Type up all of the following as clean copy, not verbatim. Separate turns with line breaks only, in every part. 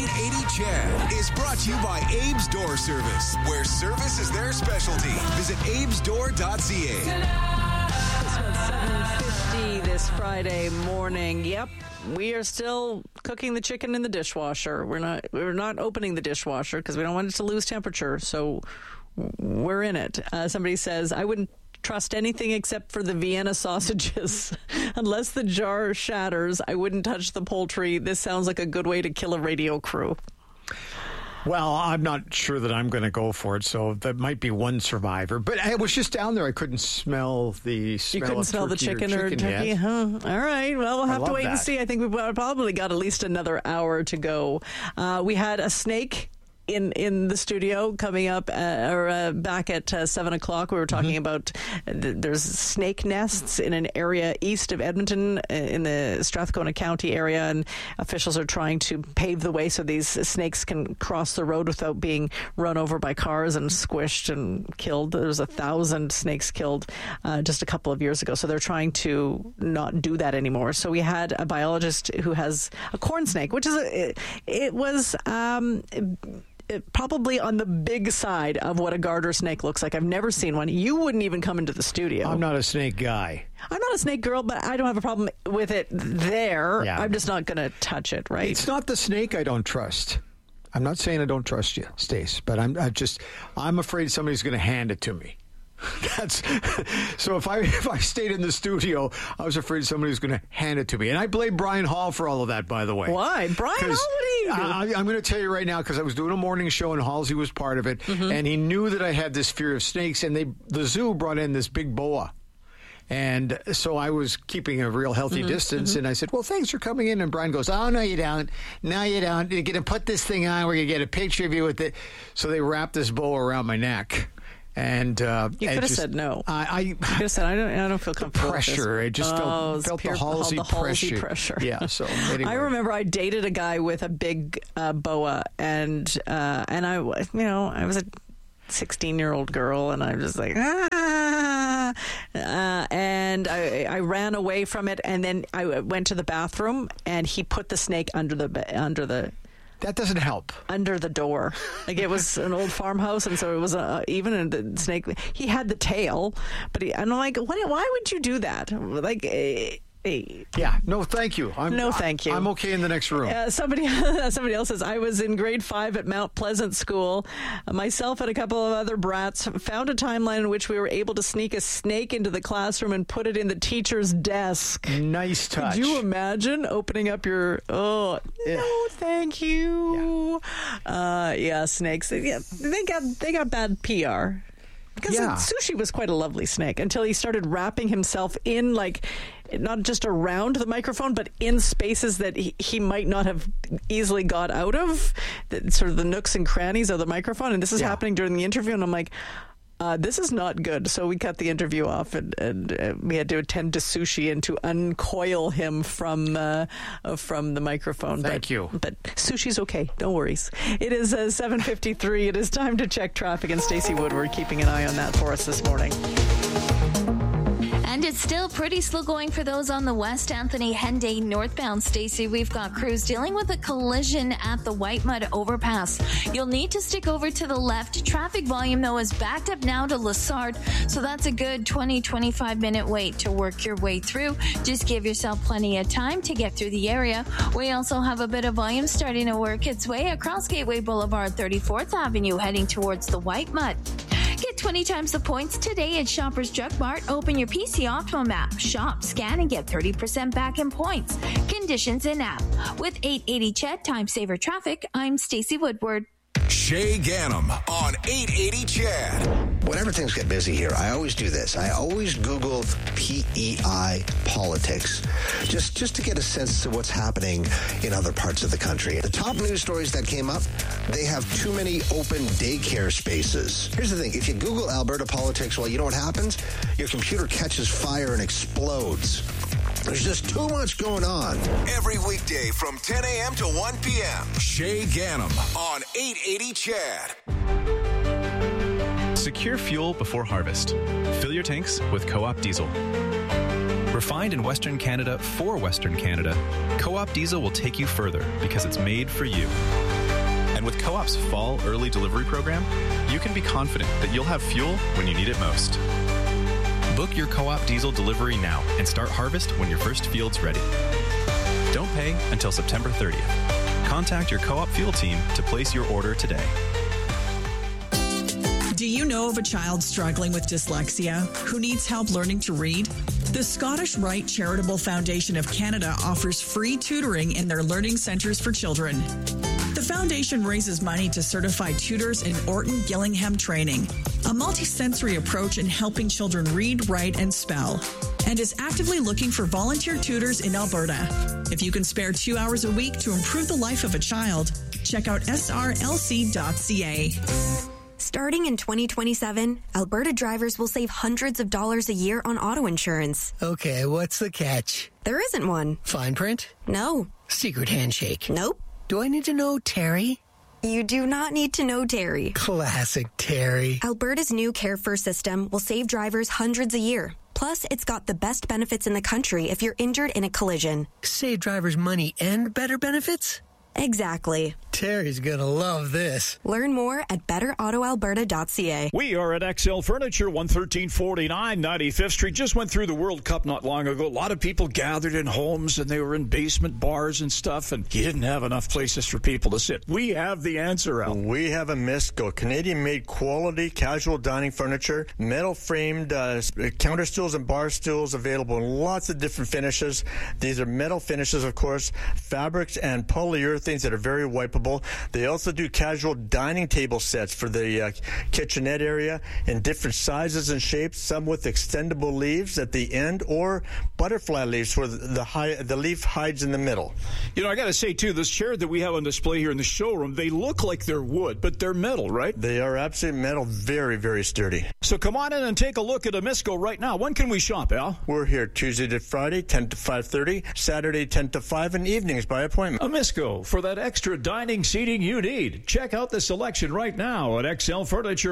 880 Chad is brought to you by Abe's Door Service, where service is their specialty. Visit abesdoor.ca.
It's 7:50 this Friday morning. Yep, we are still cooking the chicken in the dishwasher. We're not opening the dishwasher because we don't want it to lose temperature. So we're in it. Somebody says, I wouldn't trust anything except for the Vienna sausages. Unless the jar shatters, I wouldn't touch the poultry. This sounds like a good way to kill a radio crew.
Well, I'm not sure that I'm going to go for it, so that might be one survivor. But I was just down there. I couldn't smell the smell.
You couldn't smell the chicken or turkey?
Yet.
Huh? All right. Well, we'll have to wait and see. I think we've probably got at least another hour to go. We had a snake in the studio coming up back at 7 o'clock. We were talking about there's snake nests in an area east of Edmonton in the Strathcona County area, and officials are trying to pave the way so these snakes can cross the road without being run over by cars and squished and killed. There's 1,000 snakes killed just a couple of years ago, so they're trying to not do that anymore. So we had a biologist who has a corn snake, which is it was probably on the big side of what a garter snake looks like. I've never seen one. You wouldn't even come into the studio.
I'm not a snake guy.
I'm not a snake girl, but I don't have a problem with it there.
Yeah.
I'm just not going to touch it, right?
It's not the snake I don't trust. I'm not saying I don't trust you, Stace, but I'm afraid somebody's going to hand it to me. So if I stayed in the studio, I was afraid somebody was going to hand it to me. And I blame Brian Hall for all of that, by the way.
Why? Brian Hall, what do you do?
I'm going to tell you right now, because I was doing a morning show and Halsey was part of it, and he knew that I had this fear of snakes, and the zoo brought in this big boa. And so I was keeping a real healthy distance, and I said, well, thanks for coming in. And Brian goes, oh, no, you don't. No, you don't. You're going to put this thing on. We're going to get a picture of you with it. So they wrapped this boa around my neck. And
you could have said no. You could have said, I don't feel comfortable
pressure.
with this.
I just felt the Halsey pressure. Yeah. So anyway.
I remember I dated a guy with a big boa, and I was a 16-year-old girl, and I was like, and I ran away from it, and then I went to the bathroom, and he put the snake under the.
That doesn't help.
Under the door. Like, it was an old farmhouse, and so it was even the snake. He had the tail, but I'm like, why would you do that? Like,
yeah, no, thank you.
Thank you.
I'm okay in the next room.
Somebody else says, I was in grade 5 at Mount Pleasant School. Myself and a couple of other brats found a timeline in which we were able to sneak a snake into the classroom and put it in the teacher's desk.
Nice touch.
Could you imagine opening up your... no, thank you. Yeah, snakes. Yeah, they got bad PR. Because Sushi was quite a lovely snake until he started wrapping himself in, like, not just around the microphone, but in spaces that he might not have easily got out of, sort of the nooks and crannies of the microphone. And this is happening during the interview. And I'm like, this is not good. So we cut the interview off, and we had to attend to Sushi and to uncoil him from the microphone.
Thank you.
But Sushi's okay. No worries. It is 7:53. It is time to check traffic, and Stacey Woodward keeping an eye on that for us this morning.
And it's still pretty slow going for those on the West Anthony Henday northbound. Stacey, we've got crews dealing with a collision at the White Mud overpass. You'll need to stick over to the left. Traffic volume, though, is backed up now to Lessard, so that's a good 20-25 minute wait to work your way through. Just give yourself plenty of time to get through the area. We also have a bit of volume starting to work its way across Gateway Boulevard, 34th Avenue, heading towards the White Mud. Get 20 times the points today at Shoppers Drug Mart. Open your PC Optimum app, shop, scan, and get 30% back in points. Conditions in app. With 880 Chet Time Saver Traffic, I'm Stacey Woodward.
Shay Ganem on 880 Chad.
Whenever things get busy here, I always do this. I always Google PEI politics, just to get a sense of what's happening in other parts of the country. The top news stories that came up, they have too many open daycare spaces. Here's the thing. If you Google Alberta politics, well, you know what happens? Your computer catches fire and explodes. There's just too much going on.
Every weekday from 10 a.m. to 1 p.m. Shay Ganem on 880 Chad.
Secure fuel before harvest. Fill your tanks with Co-op Diesel. Refined in Western Canada for Western Canada, Co-op Diesel will take you further because it's made for you. And with Co-op's fall early delivery program, you can be confident that you'll have fuel when you need it most. Book your Co-op diesel delivery now and start harvest when your first field's ready. Don't pay until September 30th. Contact your Co-op fuel team to place your order today.
Do you know of a child struggling with dyslexia who needs help learning to read? The Scottish Rite Charitable Foundation of Canada offers free tutoring in their learning centres for children. The foundation raises money to certify tutors in Orton Gillingham training, a multisensory approach in helping children read, write, and spell, and is actively looking for volunteer tutors in Alberta. If you can spare 2 hours a week to improve the life of a child, check out srlc.ca.
Starting in 2027, Alberta drivers will save hundreds of dollars a year on auto insurance.
Okay, what's the catch?
There isn't one.
Fine print?
No.
Secret handshake?
Nope.
Do I need to know Terry?
You do not need to know Terry.
Classic Terry.
Alberta's new Care First system will save drivers hundreds a year. Plus, it's got the best benefits in the country if you're injured in a collision.
Save drivers money and better benefits?
Exactly.
Terry's gonna love this.
Learn more at betterautoalberta.ca.
We are at XL Furniture, 11349 95th Street. Just went through the World Cup not long ago. A lot of people gathered in homes, and they were in basement bars and stuff, and you didn't have enough places for people to sit. We have the answer, Al.
We have a Misco, Canadian-made quality casual dining furniture, metal-framed counter stools and bar stools available in lots of different finishes. These are metal finishes, of course, fabrics and polyurethanes that are very wipeable. They also do casual dining table sets for the kitchenette area in different sizes and shapes, some with extendable leaves at the end or butterfly leaves where the leaf hides in the middle.
You know, I got to say, too, this chair that we have on display here in the showroom, they look like they're wood, but they're metal, right?
They are absolutely metal, very, very sturdy.
So come on in and take a look at a Misco right now. When can we shop, Al?
We're here Tuesday to Friday, 10 to 5:30, Saturday, 10 to 5, and evenings by appointment.
A Misco for that extra dining seating you need. Check out the selection right now at XL Furniture,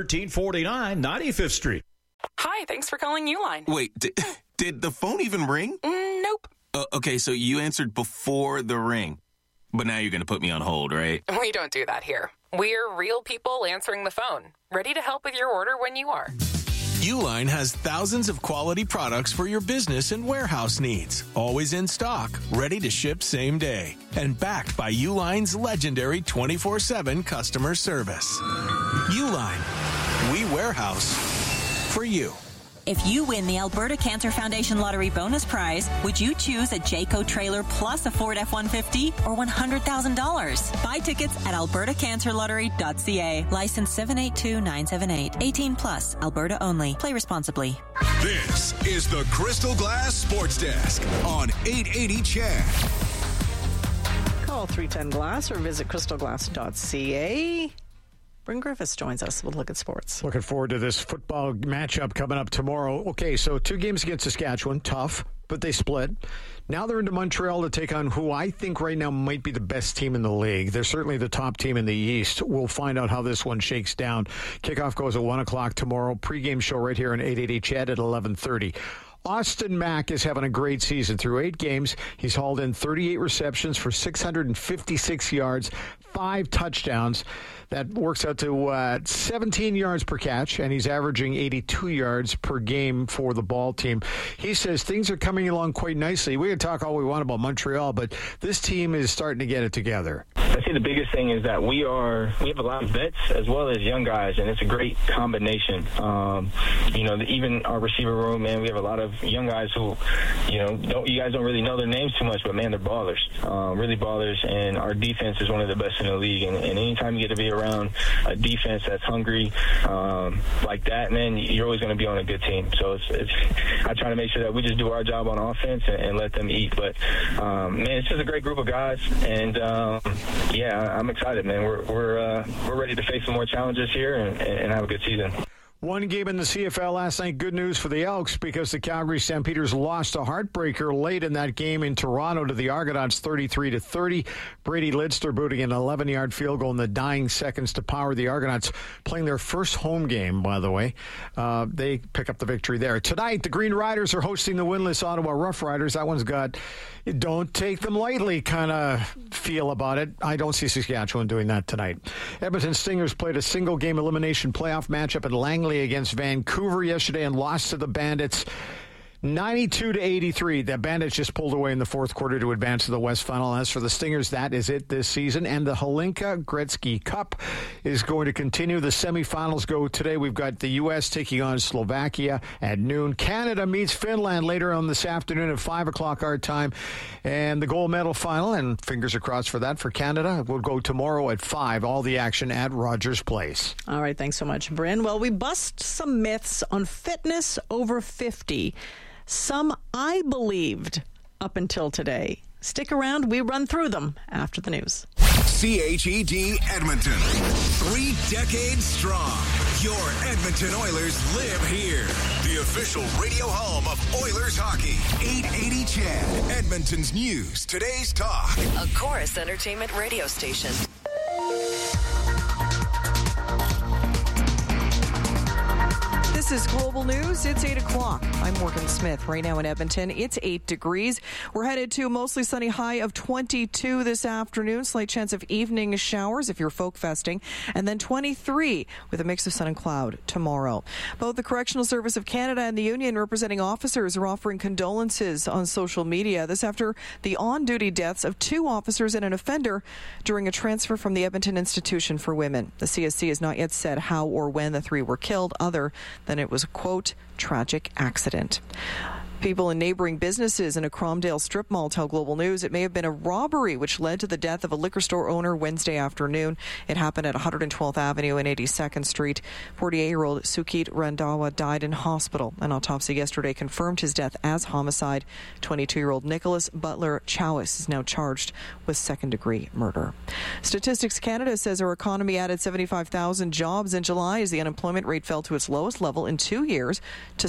11349 95th Street.
Hi, thanks for calling Uline.
Wait, did the phone even ring?
Nope.
Okay, so you answered before the ring. But now you're going to put me on hold, right?
We don't do that here. We're real people answering the phone, ready to help with your order when you are.
Uline has thousands of quality products for your business and warehouse needs. Always in stock, ready to ship same day. And backed by Uline's legendary 24/7 customer service. Uline. We warehouse for you.
If you win the Alberta Cancer Foundation Lottery Bonus Prize, would you choose a Jayco trailer plus a Ford F-150 or $100,000? Buy tickets at albertacancerlottery.ca. License 782978. 18 plus. Alberta only. Play responsibly.
This is the Crystal Glass Sports Desk on 880 CHED.
Call 310-GLASS or visit crystalglass.ca. Bryn Griffiths joins us. We'll look at sports.
Looking forward to this football matchup coming up tomorrow. Okay, so 2 games against Saskatchewan. Tough, but they split. Now they're into Montreal to take on who I think right now might be the best team in the league. They're certainly the top team in the East. We'll find out how this one shakes down. Kickoff goes at 1 o'clock tomorrow. Pre-game show right here on 880 CHED at 11:30. Austin Mack is having a great season. Through 8 games, he's hauled in 38 receptions for 656 yards, 5 touchdowns. That works out to 17 yards per catch, and he's averaging 82 yards per game for the ball team. He says things are coming along quite nicely. We can talk all we want about Montreal, but this team is starting to get it together.
I think the biggest thing is that we have a lot of vets as well as young guys, and it's a great combination. Even our receiver room, man, we have a lot of young guys who, you guys don't really know their names too much, but man, they're ballers, really ballers. And our defense is one of the best in the league. And anytime you get to be around a defense that's hungry like that, man, you're always going to be on a good team. So I try to make sure that we just do our job on offense and let them eat. But man, it's just a great group of guys, and I'm excited, man. We're ready to face some more challenges here and have a good season.
One game in the CFL last night. Good news for the Elks because the Calgary Stampeders lost a heartbreaker late in that game in Toronto to the Argonauts 33-30. Brady Lidster booting an 11-yard field goal in the dying seconds to power the Argonauts, playing their first home game, by the way. They pick up the victory there. Tonight, the Green Riders are hosting the winless Ottawa Rough Riders. That one's got don't take them lightly kind of feel about it. I don't see Saskatchewan doing that tonight. Edmonton Stingers played a single-game elimination playoff matchup at Langley against Vancouver yesterday and lost to the Bandits 92-83. The Bandits just pulled away in the fourth quarter to advance to the West Final. As for the Stingers, that is it this season. And the Hlinka Gretzky Cup is going to continue. The semifinals go today. We've got the U.S. taking on Slovakia at noon. Canada meets Finland later on this afternoon at 5 o'clock our time. And the gold medal final, and fingers are crossed for that for Canada, will go tomorrow at 5. All the action at Rogers Place.
All right, thanks so much, Bryn. Well, we bust some myths on fitness over 50. Some I believed up until today. Stick around. We run through them after the news.
CHED Edmonton. 3 decades strong. Your Edmonton Oilers live here. The official radio home of Oilers hockey. 880 CHED. Edmonton's news. Today's talk.
A Chorus Entertainment radio station. This is Global News. It's 8 o'clock. I'm Morgan Smith. Right now in Edmonton, it's 8 degrees. We're headed to a mostly sunny high of 22 this afternoon. Slight chance of evening showers if you're folk festing. And then 23 with a mix of sun and cloud tomorrow. Both the Correctional Service of Canada and the union representing officers are offering condolences on social media. This after the on-duty deaths of 2 officers and an offender during a transfer from the Edmonton Institution for Women. The CSC has not yet said how or when the 3 were killed, other than it was a, quote, tragic accident. People in neighboring businesses in a Cromdale strip mall tell Global News it may have been a robbery which led to the death of a liquor store owner Wednesday afternoon. It happened at 112th Avenue and 82nd Street. 48-year-old Sukit Randawa died in hospital. An autopsy yesterday confirmed his death as homicide. 22-year-old Nicholas Butler Chowis is now charged with second-degree murder. Statistics Canada says our economy added 75,000 jobs in July as the unemployment rate fell to its lowest level in 2 years to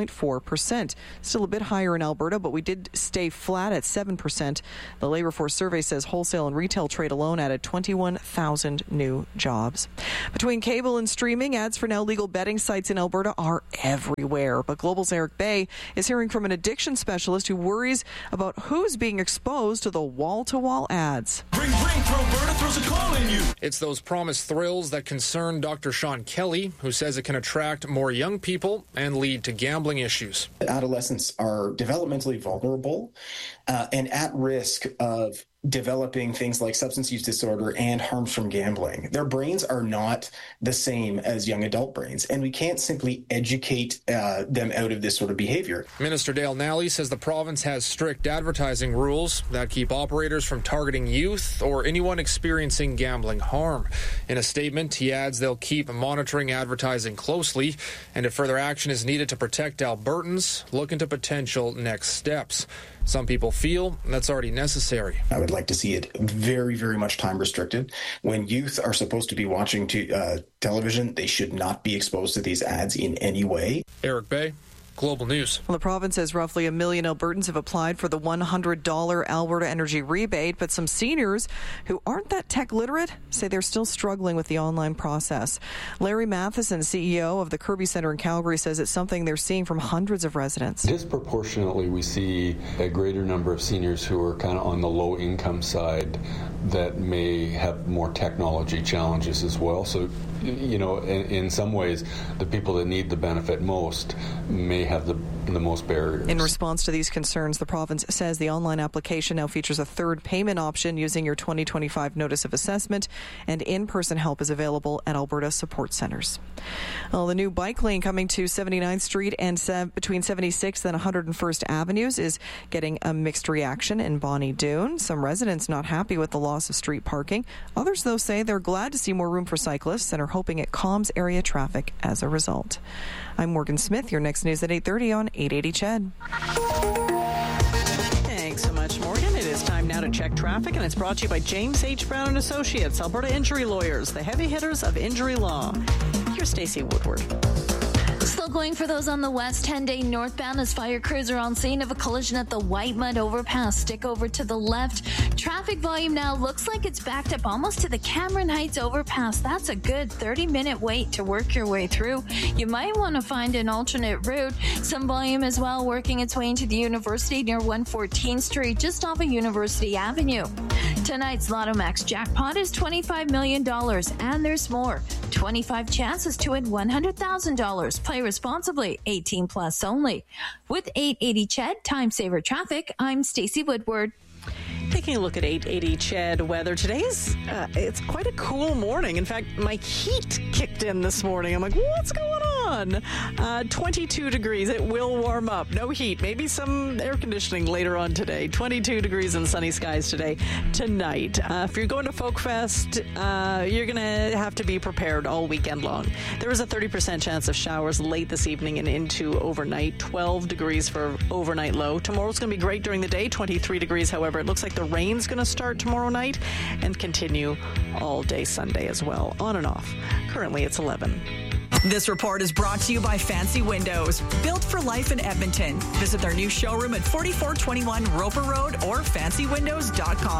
6.4%. Still a bit higher in Alberta, but we did stay flat at 7%. The Labour Force survey says wholesale and retail trade alone added 21,000 new jobs. Between cable and streaming, ads for now legal betting sites in Alberta are everywhere. But Global's Eric Bay is hearing from an addiction specialist who worries about who's being exposed to the wall-to-wall ads.
Ring, Roberta throws a call in you. It's those promised thrills that concern Dr. Sean Kelly, who says it can attract more young people and lead to gambling issues.
Adolescents are developmentally vulnerable and at risk of developing things like substance use disorder and harms from gambling. Their brains are not the same as young adult brains, and we can't simply educate them out of this sort of behavior.
Minister Dale Nally says the province has strict advertising rules that keep operators from targeting youth or anyone experiencing gambling harm. In a statement, he adds they'll keep monitoring advertising closely, and if further action is needed to protect Albertans, look into potential next steps. Some people feel that's already necessary.
I would like to see it very, very much time restricted. When youth are supposed to be watching television, they should not be exposed to these ads in any way.
Eric Bay, Global News.
Well, the province says roughly 1 million Albertans have applied for the $100 Alberta Energy Rebate, but some seniors who aren't that tech literate say they're still struggling with the online process. Larry Matheson, CEO of the Kirby Centre in Calgary, says it's something they're seeing from hundreds of residents.
Disproportionately, we see a greater number of seniors who are kind of on the low income side that may have more technology challenges as well. So, you know, in some ways, the people that need the benefit most may have the most barriers.
In response to these concerns, the province says the online application now features a third payment option using your 2025 notice of assessment, and in-person help is available at Alberta support centres. Well, the new bike lane coming to 79th Street and between 76th and 101st Avenues is getting a mixed reaction in Bonnie Doon. Some residents not happy with the loss of street parking. Others, though, say they're glad to see more room for cyclists and are hoping it calms area traffic as a result. I'm Morgan Smith. Your next news at 8:30 on 880 CHED.
Thanks so much, Morgan. It is time now to check traffic, and it's brought to you by James H. Brown & Associates, Alberta Injury Lawyers, the heavy hitters of injury law. Here's Stacey Woodward.
Still going for those on the West Henday northbound as fire crews are on scene of a collision at the Whitemud overpass. Stick over to the left. Traffic volume now looks like it's backed up almost to the Cameron Heights overpass. That's a good 30-minute wait to work your way through. You might want to find an alternate route. Some volume as well working its way into the university near 114th Street, just off of University Avenue. Tonight's Lotto Max jackpot is $25 million, and there's more. 25 chances to win $100,000. Play responsibly. 18 plus only. With 880 CHED Time Saver Traffic, I'm Stacey Woodward.
Taking a look at 880 CHED weather. Today's, it's quite a cool morning. In fact, my heat kicked in this morning. I'm like, what's going on? 22 degrees. It will warm up. No heat. Maybe some air conditioning later on today. 22 degrees and sunny skies today. Tonight, if you're going to Folk Fest, you're going to have to be prepared all weekend long. There is a 30% chance of showers late this evening and into overnight. 12 degrees for overnight low. Tomorrow's going to be great during the day. 23 degrees, however. It looks like the rain's going to start tomorrow night and continue all day Sunday as well, on and off. Currently, it's 11.
This report is brought to you by Fancy Windows, built for life in Edmonton. Visit their new showroom at 4421 Roper Road or fancywindows.com.